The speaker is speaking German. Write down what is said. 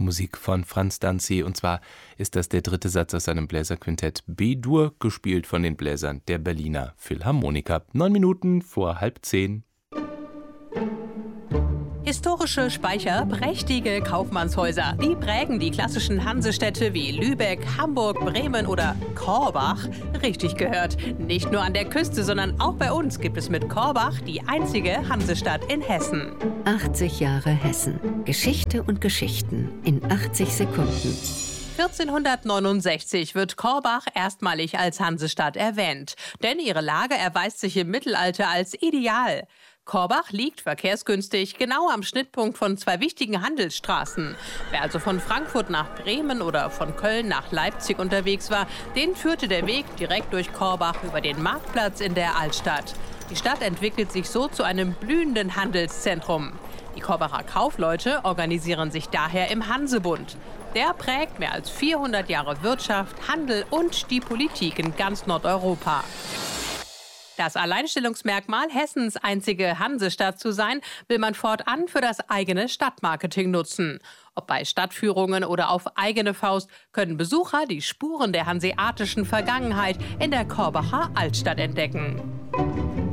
Musik von Franz Danzi. Und zwar ist das der dritte Satz aus seinem Bläserquintett B-Dur, gespielt von den Bläsern der Berliner Philharmoniker. 9 Minuten vor 9:30. Historische Speicher, prächtige Kaufmannshäuser, die prägen die klassischen Hansestädte wie Lübeck, Hamburg, Bremen oder Korbach. Richtig gehört, nicht nur an der Küste, sondern auch bei uns gibt es mit Korbach die einzige Hansestadt in Hessen. 80 Jahre Hessen. Geschichte und Geschichten in 80 Sekunden. 1469 wird Korbach erstmalig als Hansestadt erwähnt, denn ihre Lage erweist sich im Mittelalter als ideal. Korbach liegt verkehrsgünstig genau am Schnittpunkt von 2 wichtigen Handelsstraßen. Wer also von Frankfurt nach Bremen oder von Köln nach Leipzig unterwegs war, den führte der Weg direkt durch Korbach über den Marktplatz in der Altstadt. Die Stadt entwickelt sich so zu einem blühenden Handelszentrum. Die Korbacher Kaufleute organisieren sich daher im Hansebund. Der prägt mehr als 400 Jahre Wirtschaft, Handel und die Politik in ganz Nordeuropa. Das Alleinstellungsmerkmal, Hessens einzige Hansestadt zu sein, will man fortan für das eigene Stadtmarketing nutzen. Ob bei Stadtführungen oder auf eigene Faust können Besucher die Spuren der hanseatischen Vergangenheit in der Korbacher Altstadt entdecken.